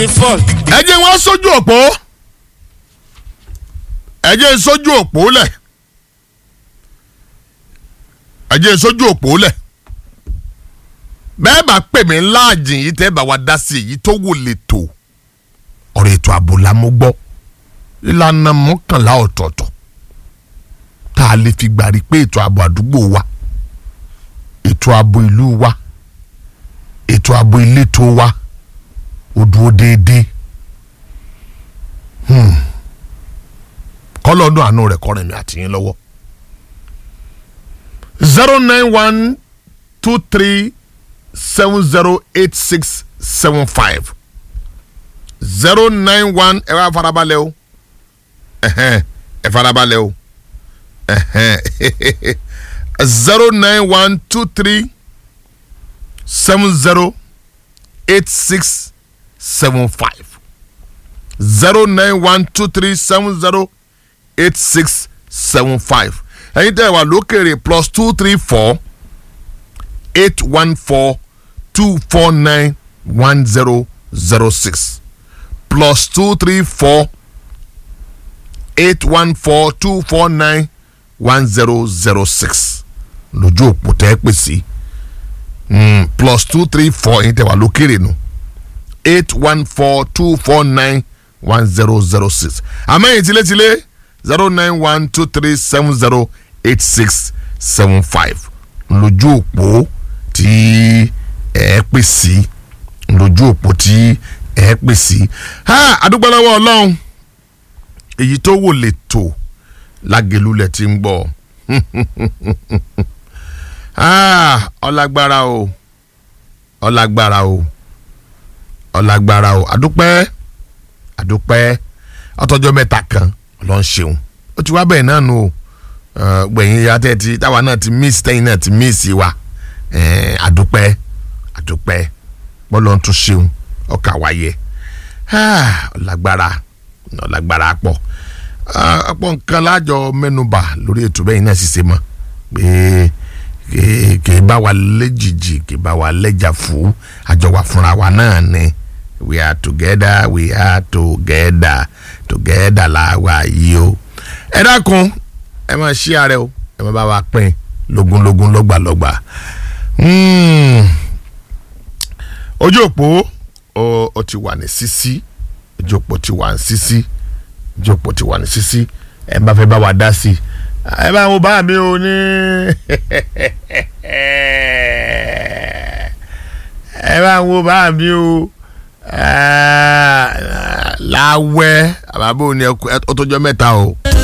ẹ jẹ́ wọ́n sójú òpó ẹ jẹ́ sójú òpó lẹ̀ ẹ jẹ́ sójú òpó lẹ̀ bẹ́ẹ̀ bá pè mí láàjìn yìí tẹ́ bá wa dá sí èyí tó wò lè tó ọ̀rọ̀ ètò ààbò la mú gbọ́ ìlànà mọ́kànlá ọ̀tọ̀ọ̀tọ̀ tá a lè fi gbàrí pé ètò ààbò àdúgbò wa ètò ààbò ìlú wa ètò ààbò ìletò wa ó dúró déédéé kọ́lọ́dún àánú rẹ̀ kọ́rin mi àti yín lọ́wọ́ 09123708675 091 ẹ wá farabalẹ̀ o ẹ farabalẹ̀ o 09123708675 09123708675 ẹ̀yin tẹ́ wà lókèrè +234 814 249 1006 +234 814 249 1006 lójú òpó tẹ́ pè sí +234 ẹ̀yin tẹ́ wà lókèrè nù 814 249 1006 àmẹ́yìn tilétilé 09123708675 lójú òpó tí ẹ pè sí lójú òpó tí ẹ pè sí. àdúgbò lọ́wọ́ Ọlọ́run èyí tó wò lè tó lágẹ̀lúlẹ̀ tí ń gbọ́ ọlágbára o ọlágbára o ọlágbára o àdúpẹ́ ọtọ́jọ́ mẹ́ta kan Ọlọ́run ṣeun ó ti wá bẹ́ẹ̀ náà nù o gbẹ̀yìn ya tẹ́ ti táwa náà ti miss tẹ́yìn náà ti miss wa àdúpẹ́ bọ́lọ̀ tún ṣeun ọkà wáyé ọlágbára pọ̀ nǹkan lájọ mẹ́nubà lórí ètò bẹ́yìn náà sì ṣe mọ́ pé kì í bá wa lẹ́jìjì kì í bá wa lẹ́jà fún àjọwà fúnra wa náà ni we are together la wà yìí o ẹ dákun ẹ máa ṣí ààrẹ o ẹ máa bá wa pín lógúnlógún lọ́gbàlọ́gbà ojú òpó ó ti wà ní sísí ojú òpó ti wà ní sísí ẹ bá fẹ́ bá wa dá sí ẹ bá wo bá mi o ní ẹ bá wo bá mi o láwẹ́ àbábọ̀ ní ọtọ́jọ́ mẹ́ta o